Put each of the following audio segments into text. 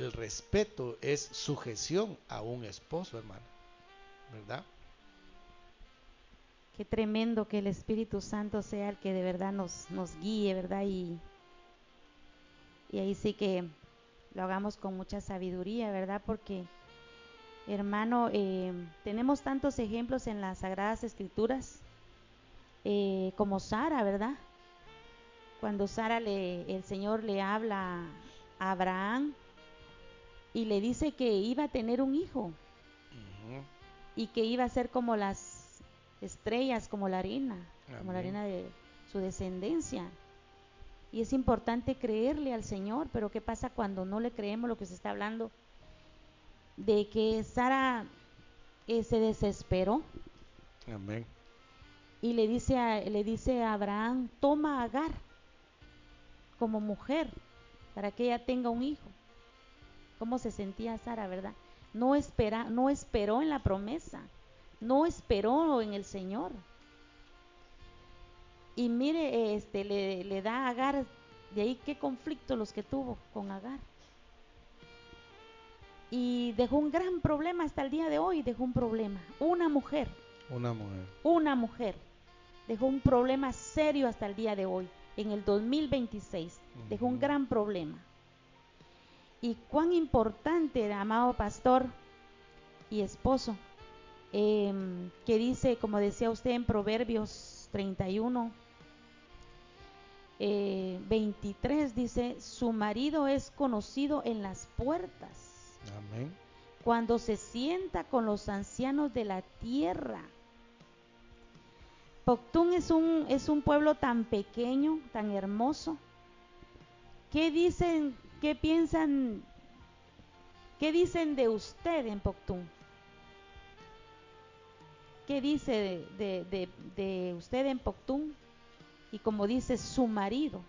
el respeto es sujeción a un esposo, hermano, ¿verdad? Qué tremendo que el Espíritu Santo sea el que de verdad nos guíe, ¿verdad? Y ahí sí que lo hagamos con mucha sabiduría, ¿verdad? Porque, hermano, tenemos tantos ejemplos en las Sagradas Escrituras, como Sara, ¿verdad? Cuando el Señor le habla a Abraham y le dice que iba a tener un hijo Ujú. y que iba a ser como las estrellas, como la Amén. arena de su descendencia. Y es importante creerle al Señor, pero ¿qué pasa cuando no le creemos lo que se está hablando? De que Sara se desesperó Amén. y le dice a Abraham, toma a Agar como mujer para que ella tenga un hijo. ¿Cómo se sentía Sara, verdad? No esperó en la promesa, no esperó en el Señor. Y mire, le da a Agar, de ahí qué conflicto los que tuvo con Agar. Y dejó un gran problema hasta el día de hoy, dejó un problema. Una mujer. Una mujer, dejó un problema serio hasta el día de hoy, en el 2026, dejó un Ujú. gran problema. Y cuán importante, amado pastor y esposo, que dice, como decía usted en Proverbios 31, 23, dice, su marido es conocido en las puertas, Amén. cuando se sienta con los ancianos de la tierra. Poctún es un pueblo tan pequeño, tan hermoso. ¿Qué dicen, qué piensan, qué dicen de usted en Poctún? ¿Qué dice de usted en Poctún? Y como dice su marido,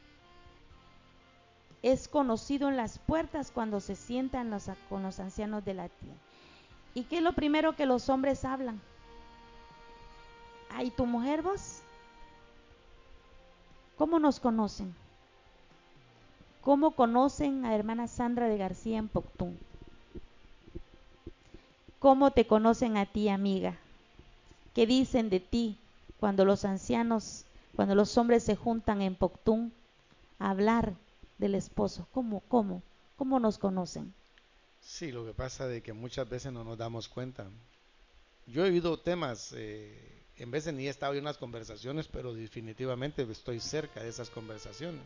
es conocido en las puertas cuando se sientan con los ancianos de la tierra. ¿Y qué es lo primero que los hombres hablan? Ay, ¿tu mujer vos? ¿Cómo nos conocen? ¿Cómo conocen a hermana Sandra de García en Poctún? ¿Cómo te conocen a ti, amiga? ¿Qué dicen de ti cuando los ancianos, cuando los hombres se juntan en Poctún a hablar del esposo? ¿Cómo nos conocen? Sí, lo que pasa de que muchas veces no nos damos cuenta. Yo he oído temas, en veces ni he estado en unas conversaciones, pero definitivamente estoy cerca de esas conversaciones.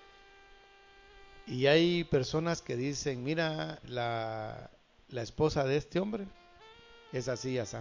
Y hay personas que dicen, mira, la esposa de este hombre es así y así.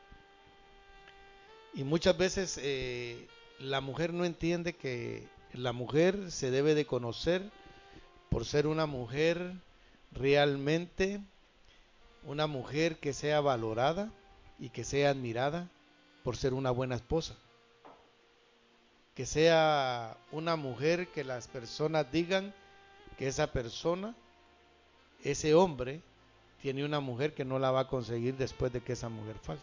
Y muchas veces la mujer no entiende que la mujer se debe de conocer por ser una mujer realmente, una mujer que sea valorada y que sea admirada por ser una buena esposa. Que sea una mujer que las personas digan que esa persona, ese hombre, tiene una mujer que no la va a conseguir después de que esa mujer falte.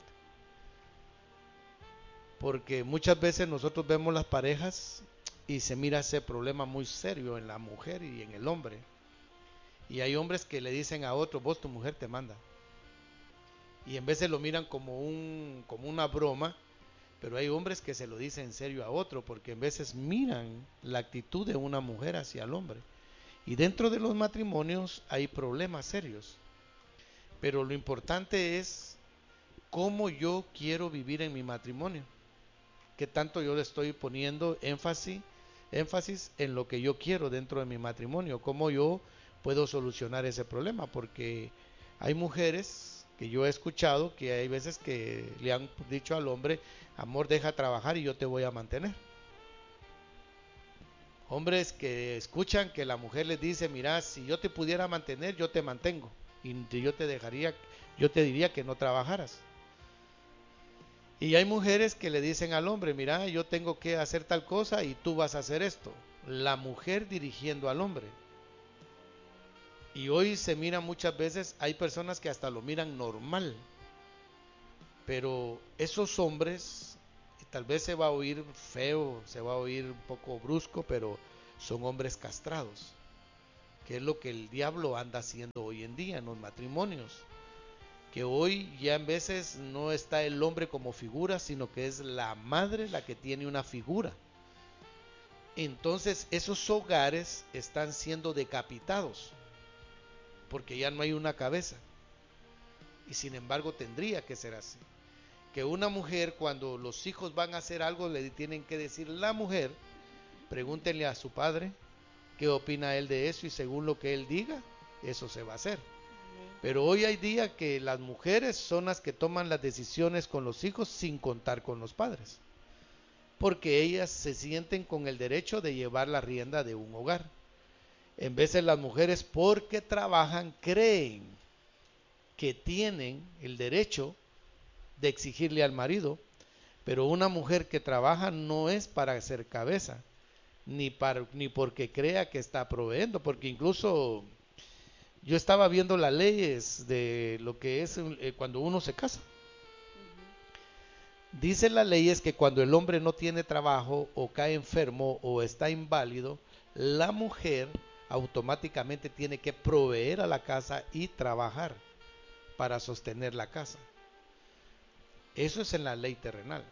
Porque muchas veces nosotros vemos las parejas y se mira ese problema muy serio en la mujer y en el hombre. Y hay hombres que le dicen a otros, vos tu mujer te manda. Y en veces lo miran como una broma, pero hay hombres que se lo dicen en serio a otro, porque en veces miran la actitud de una mujer hacia el hombre. Y dentro de los matrimonios hay problemas serios. Pero lo importante es cómo yo quiero vivir en mi matrimonio. Qué tanto yo le estoy poniendo énfasis en lo que yo quiero dentro de mi matrimonio. Cómo yo puedo solucionar ese problema. Porque hay mujeres que yo he escuchado que hay veces que le han dicho al hombre, amor, deja trabajar y yo te voy a mantener. Hombres que escuchan que la mujer les dice, mira, si yo te pudiera mantener, yo te mantengo. Y yo te diría que no trabajaras. Y hay mujeres que le dicen al hombre, mira, yo tengo que hacer tal cosa y tú vas a hacer esto. La mujer dirigiendo al hombre. Y hoy se mira muchas veces, hay personas que hasta lo miran normal. Pero esos hombres, tal vez se va a oír feo, se va a oír un poco brusco, pero son hombres castrados. que es lo que el diablo anda haciendo hoy en día en los matrimonios. Que hoy ya en veces no está el hombre como figura, sino que es la madre la que tiene una figura. Entonces esos hogares están siendo decapitados, porque ya no hay una cabeza. Y sin embargo tendría que ser así. Que una mujer, cuando los hijos van a hacer algo, le tienen que decir la mujer, pregúntenle a su padre qué opina él de eso, y según lo que él diga, eso se va a hacer. Pero hoy hay día que las mujeres son las que toman las decisiones con los hijos sin contar con los padres, porque ellas se sienten con el derecho de llevar la rienda de un hogar. En vez de las mujeres, porque trabajan, creen que tienen el derecho de exigirle al marido, pero una mujer que trabaja no es para ser cabeza, ni porque crea que está proveyendo, porque incluso yo estaba viendo las leyes de lo que es cuando uno se casa. Dice las leyes que cuando el hombre no tiene trabajo o cae enfermo o está inválido, la mujer automáticamente tiene que proveer a la casa y trabajar para sostener la casa. Eso es en la ley terrenal.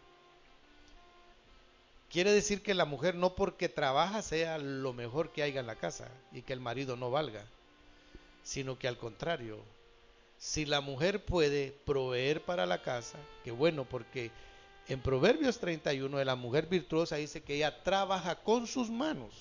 Quiere decir que la mujer no porque trabaja sea lo mejor que haya en la casa y que el marido no valga, sino que al contrario, si la mujer puede proveer para la casa, que bueno, porque en Proverbios 31 de la mujer virtuosa dice que ella trabaja con sus manos.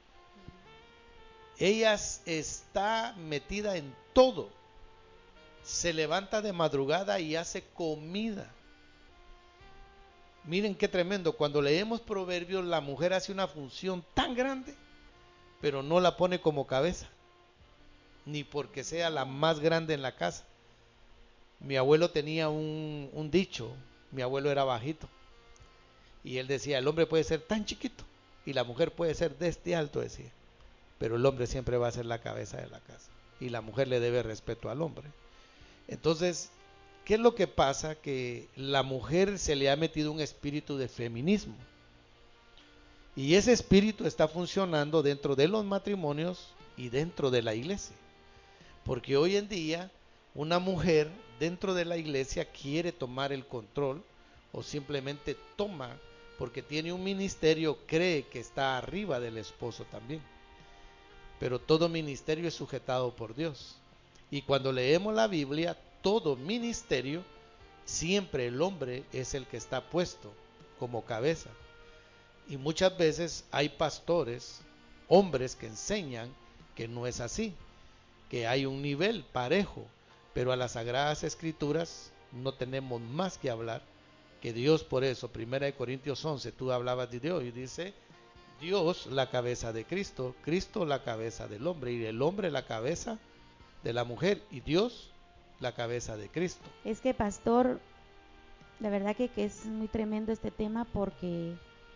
Ella está metida en todo. Se levanta de madrugada y hace comida. Miren qué tremendo, cuando leemos Proverbios la mujer hace una función tan grande, pero no la pone como cabeza, ni porque sea la más grande en la casa. Mi abuelo tenía un dicho, mi abuelo era bajito, y él decía, el hombre puede ser tan chiquito, y la mujer puede ser de este alto, decía, pero el hombre siempre va a ser la cabeza de la casa, y la mujer le debe respeto al hombre. Entonces, ¿qué es lo que pasa? Que la mujer se le ha metido un espíritu de feminismo. Y ese espíritu está funcionando dentro de los matrimonios y dentro de la iglesia. Porque hoy en día una mujer dentro de la iglesia quiere tomar el control o simplemente toma porque tiene un ministerio, cree que está arriba del esposo también. Pero todo ministerio es sujetado por Dios. Y cuando leemos la Biblia, todo ministerio, siempre el hombre es el que está puesto como cabeza. Y muchas veces hay pastores, hombres que enseñan que no es así, que hay un nivel parejo, pero a las Sagradas Escrituras no tenemos más que hablar, que Dios por eso, 1 Corintios 11, tú hablabas de Dios y dice, Dios la cabeza de Cristo, Cristo la cabeza del hombre y el hombre la cabeza de la mujer y Dios la cabeza de Cristo. Es que, pastor, la verdad que es muy tremendo este tema porque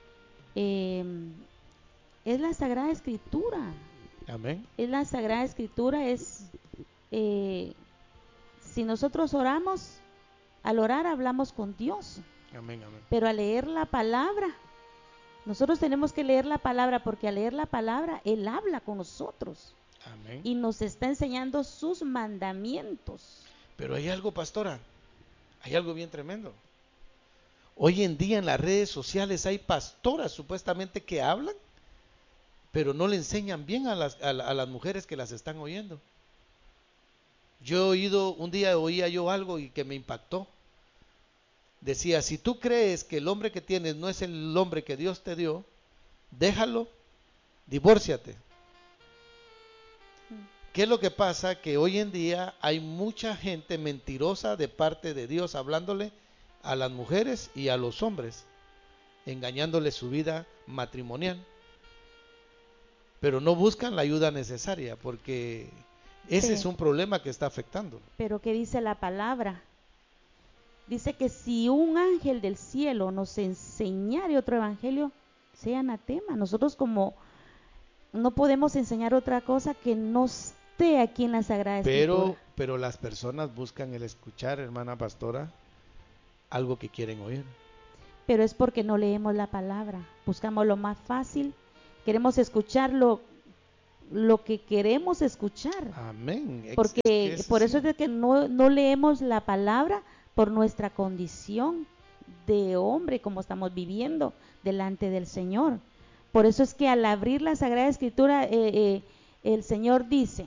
es la Sagrada Escritura. Amén. Es la Sagrada Escritura, si nosotros oramos, al orar hablamos con Dios. Amén, amén. Pero al leer la palabra, nosotros tenemos que leer la palabra porque al leer la palabra, Él habla con nosotros. Amén. Y nos está enseñando sus mandamientos. Pero hay algo, pastora, hay algo bien tremendo. Hoy en día en las redes sociales hay pastoras supuestamente que hablan, pero no le enseñan bien a las mujeres que las están oyendo. Un día oía yo algo y que me impactó. Decía, si tú crees que el hombre que tienes no es el hombre que Dios te dio, déjalo, divórciate. ¿Qué es lo que pasa? Que hoy en día hay mucha gente mentirosa de parte de Dios hablándole a las mujeres y a los hombres, engañándole su vida matrimonial. Pero no buscan la ayuda necesaria porque ese es un problema que está afectando. Pero ¿qué dice la palabra? Dice que si un ángel del cielo nos enseñare otro evangelio, sea anatema. Nosotros como no podemos enseñar otra cosa que no esté aquí en la Sagrada Escritura. Pero las personas buscan el escuchar, hermana pastora, algo que quieren oír. Pero es porque no leemos la palabra, buscamos lo más fácil, queremos escuchar lo lo que queremos escuchar. Amén. Porque por eso es de que no leemos la palabra por nuestra condición de hombre, como estamos viviendo delante del Señor. Por eso es que al abrir la Sagrada Escritura, el Señor dice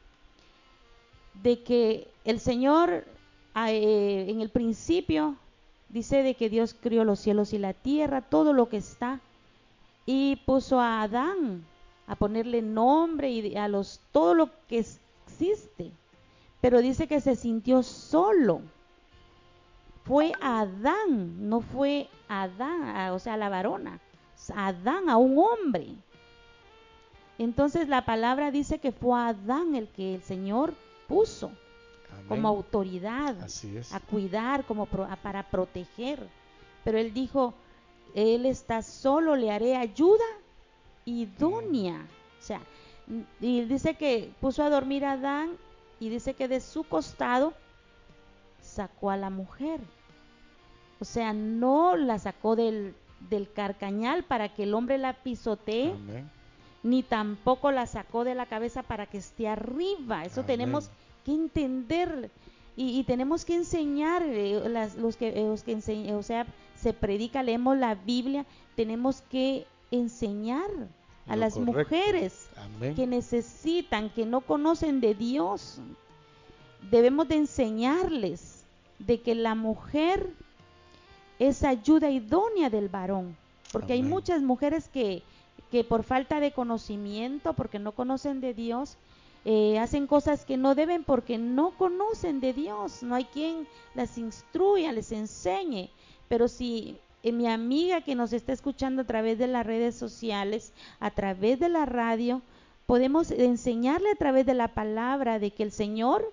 de que el Señor en el principio dice de que Dios crió los cielos y la tierra, todo lo que está, y puso a Adán a ponerle nombre y a todo lo que existe, pero dice que se sintió solo. Fue Adán, no fue Adán, o sea, la varona, Adán, a un hombre. Entonces la palabra dice que fue Adán el que el Señor puso como autoridad, a cuidar, para proteger. Pero él dijo, él está solo, le haré ayuda idónea. O sea, y dice que puso a dormir a Adán y dice que de su costado sacó a la mujer. O sea, no la sacó del carcañal para que el hombre la pisotee. Amén. Ni tampoco la sacó de la cabeza para que esté arriba. Eso Amén. Tenemos que entender y tenemos que enseñar los que o sea, se predica, leemos la Biblia, tenemos que enseñar a las mujeres Amén. Que necesitan, que no conocen de Dios. Debemos de enseñarles de que la mujer es ayuda idónea del varón, porque Amén. Hay muchas mujeres que por falta de conocimiento, porque no conocen de Dios, hacen cosas que no deben porque no conocen de Dios. No hay quien las instruya, les enseñe. Pero si mi amiga que nos está escuchando a través de las redes sociales, a través de la radio, podemos enseñarle a través de la palabra de que el Señor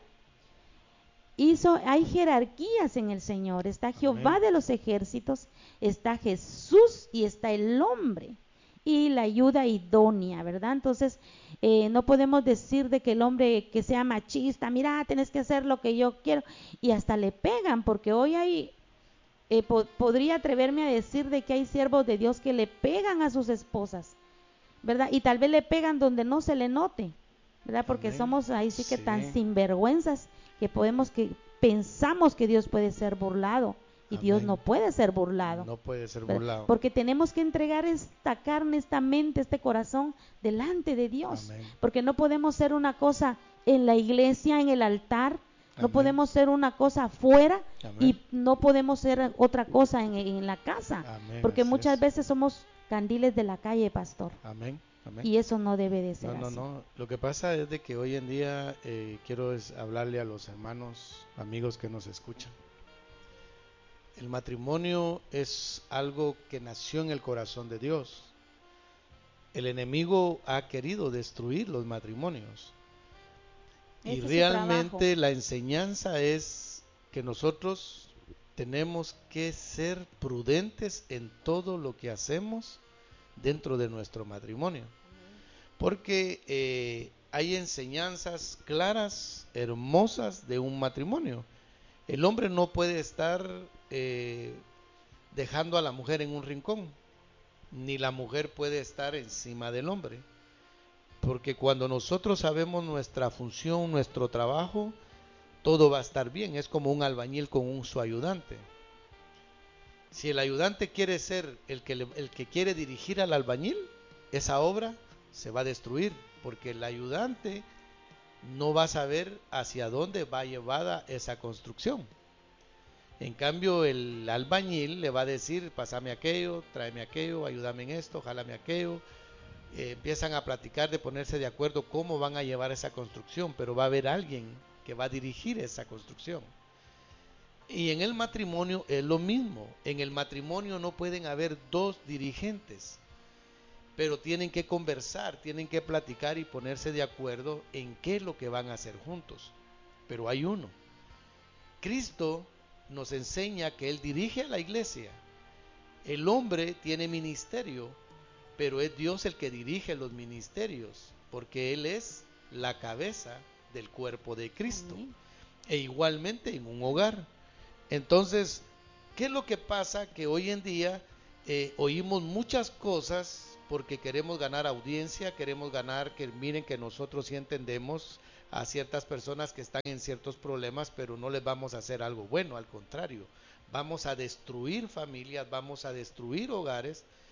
hay jerarquías en el Señor. Está Jehová Amén. De los ejércitos, está Jesús y está el hombre. Y la ayuda idónea, ¿verdad? Entonces, no podemos decir de que el hombre que sea machista, mira, tienes que hacer lo que yo quiero, y hasta le pegan, porque hoy hay, podría atreverme a decir de que hay siervos de Dios que le pegan a sus esposas, ¿verdad? Y tal vez le pegan donde no se le note, ¿verdad? Porque Amén. Somos ahí sí que tan sinvergüenzas que pensamos que Dios puede ser burlado. Y Amén. Dios no puede ser burlado. No puede ser burlado. Porque tenemos que entregar esta carne, esta mente, este corazón delante de Dios. Amén. Porque no podemos ser una cosa en la iglesia, en el altar. No Amén. Podemos ser una cosa afuera Amén. Y no podemos ser otra cosa en la casa. Amén. Porque muchas veces somos candiles de la calle, pastor. Amén. Amén. Y eso no debe de ser así. No. Lo que pasa es de que hoy en día quiero hablarle a los hermanos, amigos que nos escuchan. El matrimonio es algo que nació en el corazón de Dios. El enemigo ha querido destruir los matrimonios. Y realmente la enseñanza es que nosotros tenemos que ser prudentes en todo lo que hacemos dentro de nuestro matrimonio. Porque hay enseñanzas claras, hermosas de un matrimonio. El hombre no puede estar dejando a la mujer en un rincón, ni la mujer puede estar encima del hombre, porque cuando nosotros sabemos nuestra función, nuestro trabajo, todo va a estar bien. Es como un albañil con su ayudante. Si el ayudante quiere ser el que quiere dirigir al albañil, esa obra se va a destruir, porque el ayudante no va a saber hacia dónde va llevada esa construcción. En cambio, el albañil le va a decir, pásame aquello, tráeme aquello, ayúdame en esto, jálame aquello. Empiezan a platicar, de ponerse de acuerdo cómo van a llevar esa construcción, pero va a haber alguien que va a dirigir esa construcción. Y en el matrimonio es lo mismo. En el matrimonio no pueden haber dos dirigentes, pero tienen que conversar, tienen que platicar y ponerse de acuerdo en qué es lo que van a hacer juntos. Pero hay uno. Cristo nos enseña que Él dirige a la iglesia. El hombre tiene ministerio, pero es Dios el que dirige los ministerios, porque Él es la cabeza del cuerpo de Cristo. E igualmente en un hogar. Entonces, ¿qué es lo que pasa? Que hoy en día oímos muchas cosas porque queremos ganar audiencia, queremos ganar que miren que nosotros sí entendemos a ciertas personas que están en ciertos problemas, pero no les vamos a hacer algo bueno, al contrario, vamos a destruir familias, vamos a destruir hogares,